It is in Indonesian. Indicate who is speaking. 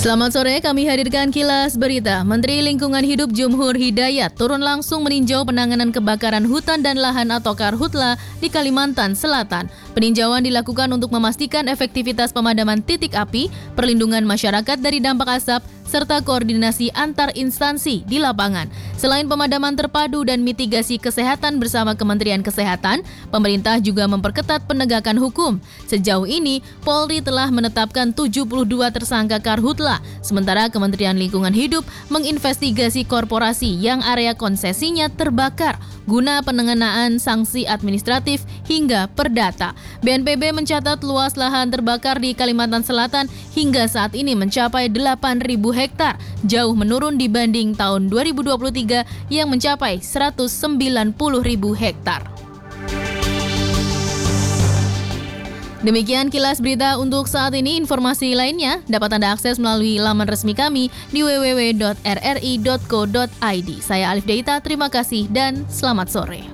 Speaker 1: Selamat sore, kami hadirkan kilas berita. Menteri Lingkungan Hidup Jumhur Hidayat turun langsung meninjau penanganan kebakaran hutan dan lahan atau Karhutla di Kalimantan Selatan. Peninjauan dilakukan untuk memastikan efektivitas pemadaman titik api, perlindungan masyarakat dari dampak asap, serta koordinasi antar instansi di lapangan. Selain pemadaman terpadu dan mitigasi kesehatan bersama Kementerian Kesehatan, pemerintah juga memperketat penegakan hukum. Sejauh ini, Polri telah menetapkan 72 tersangka Karhutla, sementara Kementerian Lingkungan Hidup menginvestigasi korporasi yang area konsesinya terbakar guna pengenaan sanksi administratif hingga perdata. BNPB mencatat luas lahan terbakar di Kalimantan Selatan hingga saat ini mencapai 8.000 hektar, jauh menurun dibanding tahun 2023 yang mencapai 190.000 hektar. Demikian kilas berita untuk saat ini. Informasi lainnya dapat Anda akses melalui laman resmi kami di www.rri.co.id. Saya Alif Deita, terima kasih dan selamat sore.